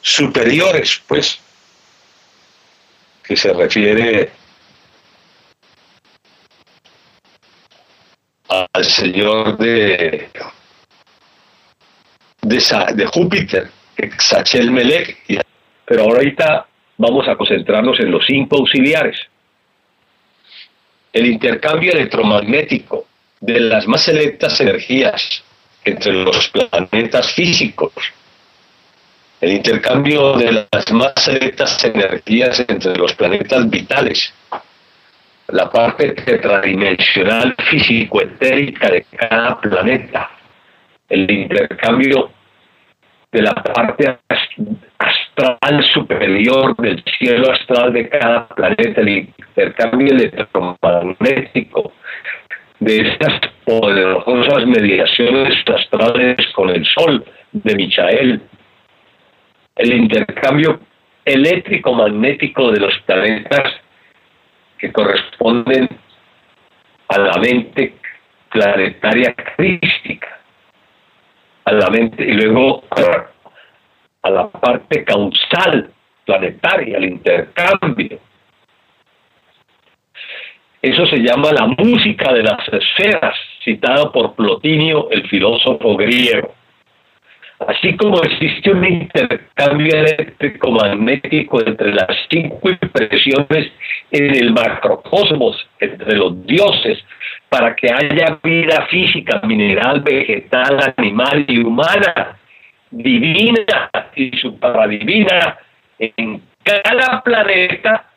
superiores, pues, que se refiere al señor de Júpiter, Exachel-Melech. Pero ahorita vamos a concentrarnos en los 5 auxiliares. El intercambio electromagnético de las más selectas energías entre los planetas físicos. El intercambio de las más selectas energías entre los planetas vitales. La parte tetradimensional físico-etérica de cada planeta. El intercambio de la parte astral superior del cielo astral de cada planeta, el intercambio electromagnético de estas poderosas mediaciones astrales con el Sol de Michael, el intercambio eléctrico-magnético de los planetas que corresponden a la mente planetaria crística, a la mente, y luego a la parte causal planetaria, el intercambio. Eso se llama la música de las esferas, citada por Plotinio, el filósofo griego. Así como existe un intercambio eléctrico-magnético entre las 5 impresiones en el macrocosmos, entre los dioses, para que haya vida física, mineral, vegetal, animal y humana, divina y supradivina, en cada planeta,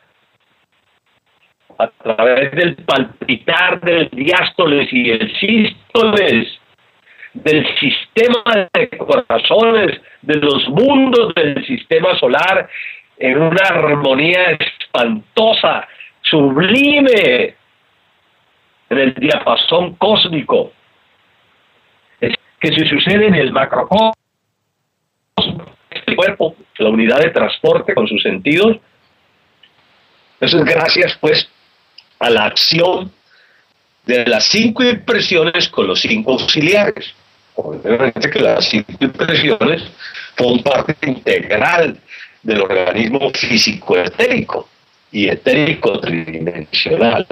a través del palpitar del diástoles y el sístoles, del sistema de corazones, de los mundos del sistema solar, en una armonía espantosa, sublime, en el diapasón cósmico, es que se sucede en el macrocosmos, este cuerpo, la unidad de transporte con sus sentidos. Eso es gracias, pues, a la acción de las 5 impresiones con los 5 auxiliares. Obviamente que las 5 impresiones son parte integral del organismo físico-etérico y etérico tridimensional.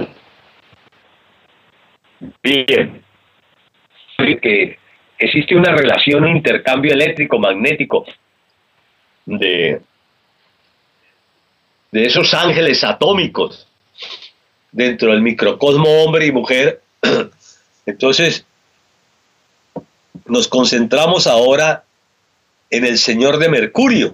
Bien, que existe una relación, un intercambio eléctrico-magnético de esos ángeles atómicos dentro del microcosmo hombre y mujer. Entonces, nos concentramos ahora en el señor de Mercurio,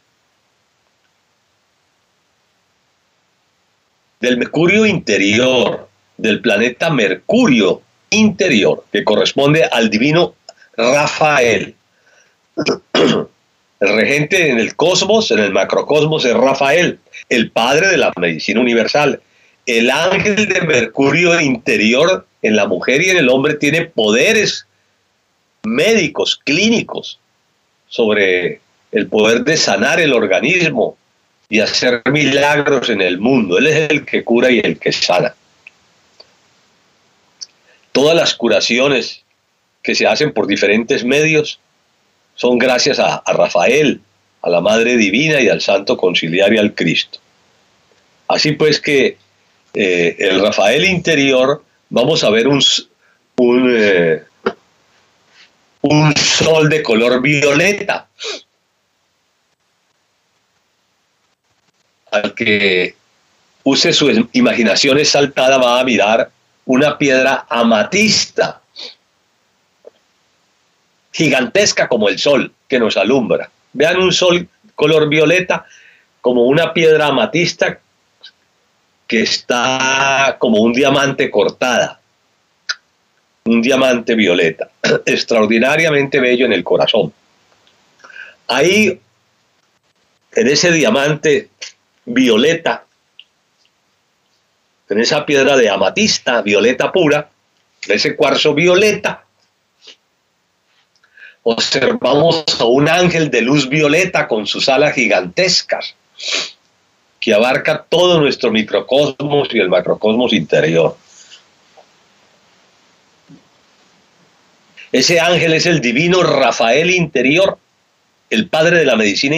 del Mercurio interior, del planeta Mercurio interior, que corresponde al divino Rafael. El regente en el cosmos, en el macrocosmos, es Rafael, el padre de la medicina universal. El ángel de Mercurio interior en la mujer y en el hombre tiene poderes médicos, clínicos, sobre el poder de sanar el organismo y hacer milagros en el mundo. Él es el que cura y el que sana. Todas las curaciones que se hacen por diferentes medios son gracias a Rafael, a la Madre Divina y al Santo Conciliar y al Cristo. Así pues que el Rafael interior, vamos a ver un sol de color violeta. Al que use su imaginación exaltada va a mirar una piedra amatista, gigantesca como el sol que nos alumbra. Vean un sol color violeta como una piedra amatista que está como un diamante cortada, un diamante violeta, extraordinariamente bello en el corazón. Ahí, en ese diamante violeta, en esa piedra de amatista, violeta pura, de ese cuarzo violeta, observamos a un ángel de luz violeta con sus alas gigantescas, que abarca todo nuestro microcosmos y el macrocosmos interior. Ese ángel es el divino Rafael interior, el padre de la medicina